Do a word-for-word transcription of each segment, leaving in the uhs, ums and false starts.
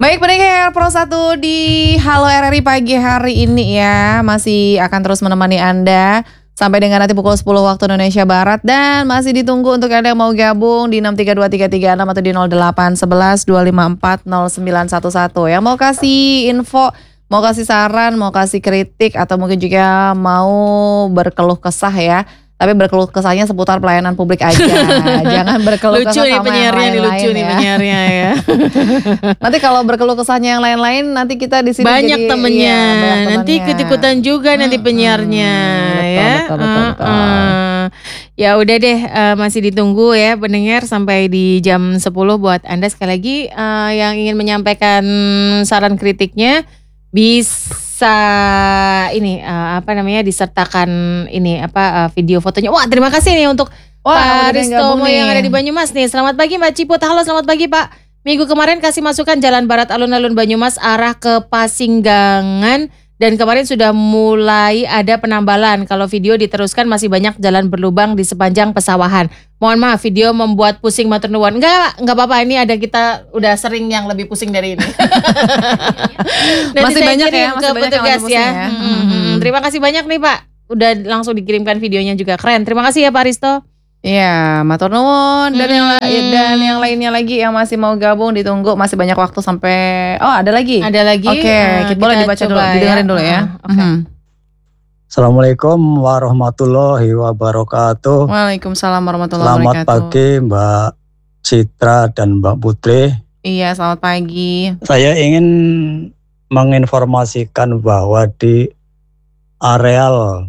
Baik pendengar Pro satu di Halo R R I pagi hari ini ya, masih akan terus menemani Anda sampai dengan nanti pukul sepuluh waktu Indonesia Barat, dan masih ditunggu untuk Anda yang mau gabung di enam tiga dua tiga tiga enam atau di nol delapan satu satu dua lima empat nol sembilan satu satu yang mau kasih info, mau kasih saran, mau kasih kritik, atau mungkin juga mau berkeluh kesah ya. Tapi berkeluh kesahnya seputar pelayanan publik aja. Jangan berkeluh lucu kesah nih sama penyiarnya, yang lain-lain lucu ya. nih penyiarnya ya. Nanti kalau berkeluh kesahnya yang lain-lain, nanti kita di sini banyak jadi temennya. Iya, banyak nanti temennya. ikut-ikutan juga hmm, nanti penyiarnya hmm, betul, ya. Betul, betul, betul. Uh, uh. Ya udah deh, uh, masih ditunggu ya pendengar sampai di jam sepuluh buat Anda sekali lagi uh, yang ingin menyampaikan saran kritiknya bisa ini uh, apa namanya disertakan ini apa uh, video fotonya. Wah, terima kasih nih untuk Wah, Pak Ristomo yang ada di Banyumas nih. Selamat pagi Mbak Ciput. Halo, selamat pagi Pak. Minggu kemarin kasih masukan Jalan Barat alun-alun Banyumas arah ke Pasinggangan, dan kemarin sudah mulai ada penambalan. Kalau video diteruskan masih banyak jalan berlubang di sepanjang pesawahan. Mohon maaf video membuat pusing matur nuwun. Enggak, enggak apa-apa, ini ada kita udah sering yang lebih pusing dari ini. Masih banyak ya, masih ke banyak petugas yang ya. ya. Hmm, hmm. Terima kasih banyak nih Pak. Udah langsung dikirimkan videonya juga, keren. Terima kasih ya Pak Risto. Iya, matur nuwun, dan hmm. yang dan yang lainnya lagi yang masih mau gabung ditunggu, masih banyak waktu sampai oh ada lagi. Ada lagi. Oke, okay, uh, kita boleh dibaca dulu, ya. didengarin dulu ya. Uh, okay. hmm. Assalamualaikum warahmatullahi wabarakatuh. Waalaikumsalam warahmatullahi selamat wabarakatuh. Selamat pagi Mbak Citra dan Mbak Putri. Iya, selamat pagi. Saya ingin menginformasikan bahwa di areal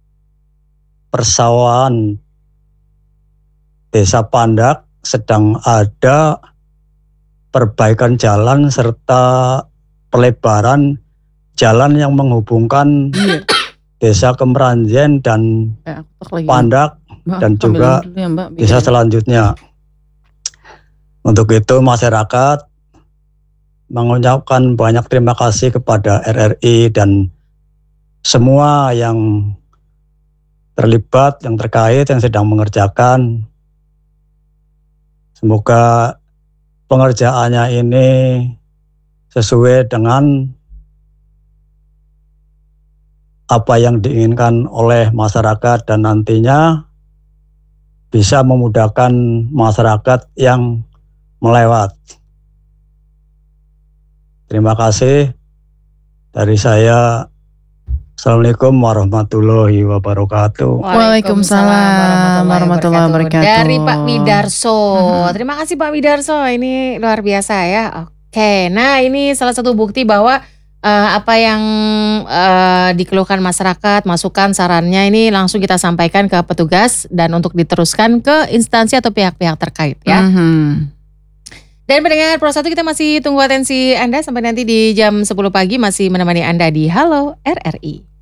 persawahan Desa Pandak sedang ada perbaikan jalan serta pelebaran jalan yang menghubungkan Desa Kemeranjen dan eh, Pandak, Mbak, dan juga ya, Mbak, desa selanjutnya. Untuk itu masyarakat mengucapkan banyak terima kasih kepada R R I dan semua yang terlibat, yang terkait, yang sedang mengerjakan. Semoga pengerjaannya ini sesuai dengan apa yang diinginkan oleh masyarakat dan nantinya bisa memudahkan masyarakat yang melewat. Terima kasih dari saya. Assalamualaikum warahmatullahi wabarakatuh. Waalaikumsalam warahmatullahi wabarakatuh. Dari Pak Widarso. Hmm. Terima kasih Pak Widarso. Ini luar biasa ya. Oke, nah ini salah satu bukti bahwa uh, apa yang uh, dikeluhkan masyarakat, masukan, sarannya ini langsung kita sampaikan ke petugas dan untuk diteruskan ke instansi atau pihak-pihak terkait ya. Hmm. Dan pendengar Pro satu, kita masih tunggu atensi Anda sampai nanti di jam sepuluh pagi masih menemani Anda di Halo R R I.